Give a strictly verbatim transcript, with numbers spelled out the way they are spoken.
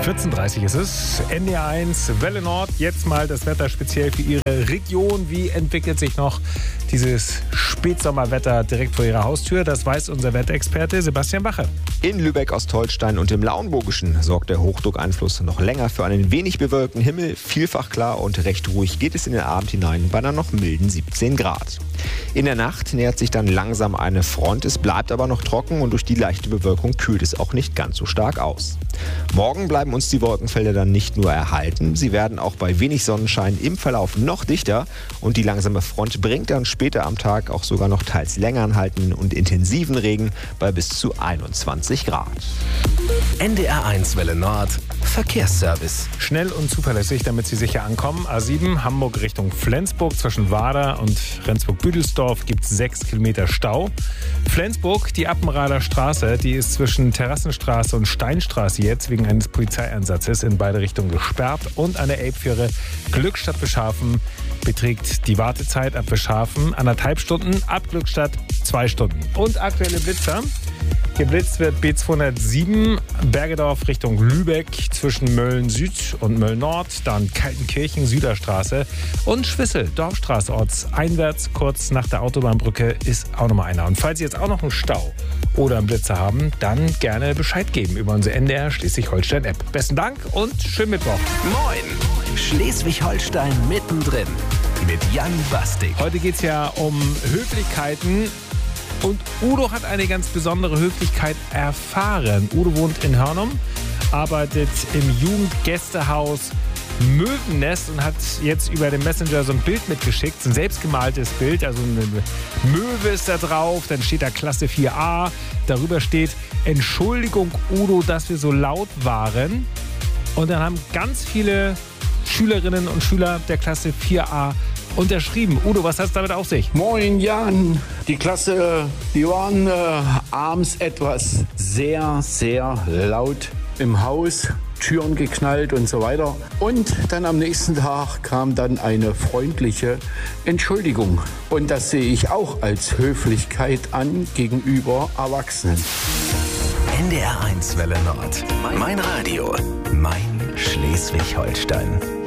vierzehn Uhr dreißig ist es. N D R eins, Welle Nord. Jetzt mal das Wetter speziell für Ihre Region. Wie entwickelt sich noch dieses Spätsommerwetter direkt vor Ihrer Haustür? Das weiß unser Wetterexperte Sebastian Wache. In Lübeck, Ostholstein und im Lauenburgischen sorgt der Hochdruckeinfluss noch länger für einen wenig bewölkten Himmel. Vielfach klar und recht ruhig geht es in den Abend hinein bei einer noch milden siebzehn Grad. In der Nacht nähert sich dann langsam eine Front. Es bleibt aber noch trocken und durch die leichte Bewölkung kühlt es auch nicht ganz so stark aus. Morgen bleiben uns die Wolkenfelder dann nicht nur erhalten, sie werden auch bei wenig Sonnenschein im Verlauf noch dichter und die langsame Front bringt dann später am Tag auch sogar noch teils länger anhaltenden und intensiven Regen bei bis zu einundzwanzig Grad. N D R eins Welle Nord Verkehrsservice. Schnell und zuverlässig, damit Sie sicher ankommen. A sieben Hamburg Richtung Flensburg zwischen Wader und Rendsburg-Büdelsdorf gibt es sechs Kilometer Stau. Flensburg, die Appenrader Straße, die ist zwischen Terrassenstraße und Steinstraße jetzt wegen eines Polizeieinsatzes in beide Richtungen gesperrt. Und an der Elbfähre Glückstadt Bischhafen beträgt die Wartezeit ab Bischhafen anderthalb Stunden, ab Glückstadt zwei Stunden. Und aktuelle Blitzer. Geblitzt wird B zweihundertsieben Bergedorf Richtung Lübeck zwischen Mölln Süd und Mölln Nord, dann Kaltenkirchen Süderstraße und Schwissel Dorfstraße ortseinwärts kurz nach der Autobahnbrücke ist auch nochmal einer. Und falls Sie jetzt auch noch einen Stau oder einen Blitzer haben, dann gerne Bescheid geben über unsere N D R Schleswig-Holstein-App. Besten Dank und schönen Mittwoch. Moin! Schleswig-Holstein mittendrin mit Jan Bastik. Heute geht es ja um Höflichkeiten. Und Udo hat eine ganz besondere Höflichkeit erfahren. Udo wohnt in Hörnum, arbeitet im Jugendgästehaus Möwennest und hat jetzt über den Messenger so ein Bild mitgeschickt, so ein selbstgemaltes Bild, also eine Möwe ist da drauf, dann steht da Klasse vier a, darüber steht Entschuldigung Udo, dass wir so laut waren. Und dann haben ganz viele Schülerinnen und Schüler der Klasse vier a unterschrieben. Udo, was hat es damit auf sich? Moin Jan, die Klasse, die waren äh, abends etwas sehr, sehr laut im Haus, Türen geknallt und so weiter. Und dann am nächsten Tag kam dann eine freundliche Entschuldigung. Und das sehe ich auch als Höflichkeit an gegenüber Erwachsenen. N D R eins Welle Nord. Mein Radio. Mein Schleswig-Holstein.